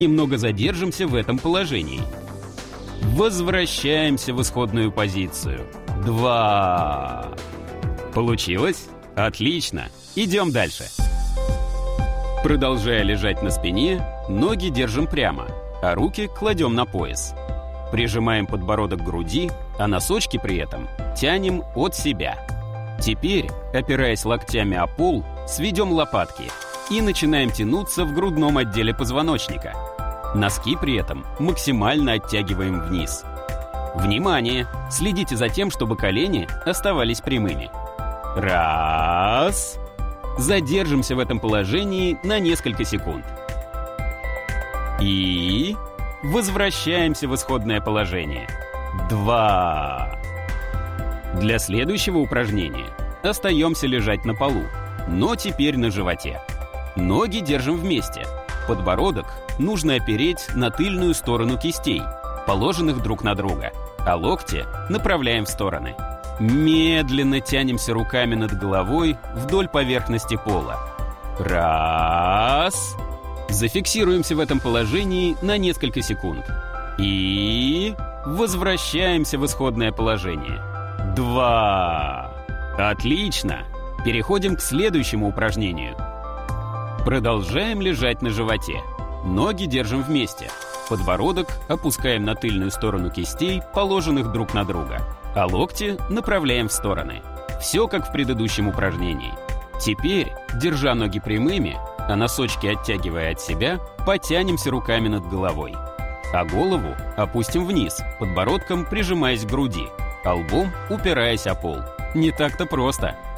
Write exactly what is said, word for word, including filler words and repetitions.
Немного задержимся в этом положении. Возвращаемся в исходную позицию. Два. Получилось? Отлично. Идем дальше. Продолжая лежать на спине, ноги держим прямо, а руки кладем на пояс. Прижимаем подбородок к груди, а носочки при этом тянем от себя. Теперь, опираясь локтями о пол, сведем лопатки и начинаем тянуться в грудном отделе позвоночника. Носки при этом максимально оттягиваем вниз. Внимание! Следите за тем, чтобы колени оставались прямыми. Раз. Задержимся в этом положении на несколько секунд. И возвращаемся в исходное положение. Два. Для следующего упражнения остаемся лежать на полу, но теперь на животе. Ноги держим вместе. Подбородок нужно опереть на тыльную сторону кистей, положенных друг на друга, а локти направляем в стороны. Медленно тянемся руками над головой вдоль поверхности пола. Раз. Зафиксируемся в этом положении на несколько секунд. И возвращаемся в исходное положение. Два. Отлично. Переходим к следующему упражнению. Продолжаем лежать на животе. Ноги держим вместе. Подбородок опускаем на тыльную сторону кистей, положенных друг на друга, а локти направляем в стороны. Все как в предыдущем упражнении. Теперь, держа ноги прямыми, а носочки оттягивая от себя, потянемся руками над головой. А голову опустим вниз, подбородком прижимаясь к груди, а лбом упираясь о пол. Не так-то просто.